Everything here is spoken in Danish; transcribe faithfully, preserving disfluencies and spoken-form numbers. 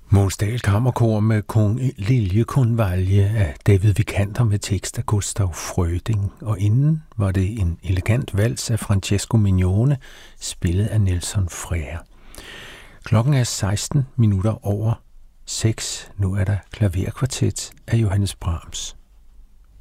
Mogens Dahl Kammerkor med Kong Liljekonvalje af David Vikander med tekst af Gustav Fröding, og inden var det en elegant vals af Francesco Mignone, spillet af Nelson Freire. Klokken er seksten minutter over seks. Nu er der klaverkvartet af Johannes Brahms.